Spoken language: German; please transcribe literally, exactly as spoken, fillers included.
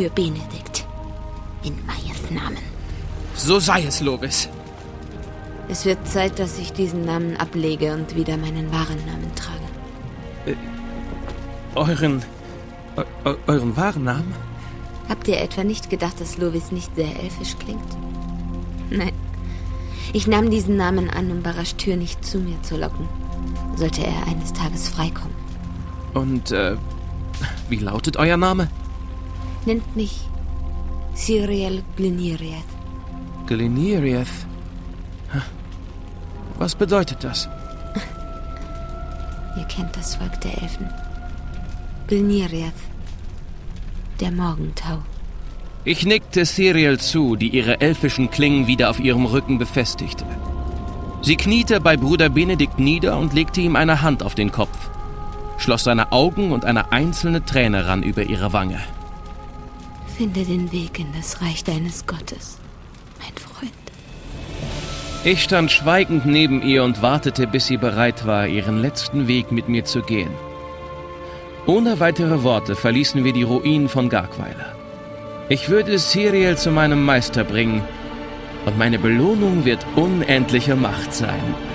für Benedikt. In Meyers Namen. So sei es, Lovis. Es wird Zeit, dass ich diesen Namen ablege und wieder meinen wahren Namen trage. Äh, euren... Eu, euren wahren Namen? Habt ihr etwa nicht gedacht, dass Lovis nicht sehr elfisch klingt? Nein. Ich nahm diesen Namen an, um Barashtür nicht zu mir zu locken. Sollte er eines Tages freikommen. Und, äh, wie lautet euer Name? Nennt mich Cyriel Gleniriath. Gleniriath? Was bedeutet das? Ihr kennt das Volk der Elfen. Gleniriath, der Morgentau. Ich nickte Cyriel zu, die ihre elfischen Klingen wieder auf ihrem Rücken befestigte. Sie kniete bei Bruder Benedikt nieder und legte ihm eine Hand auf den Kopf, schloss seine Augen und eine einzelne Träne rann über ihre Wange. Finde den Weg in das Reich deines Gottes, mein Freund. Ich stand schweigend neben ihr und wartete, bis sie bereit war, ihren letzten Weg mit mir zu gehen. Ohne weitere Worte verließen wir die Ruinen von Gargweiler. Ich würde Cyriel zu meinem Meister bringen, und meine Belohnung wird unendliche Macht sein.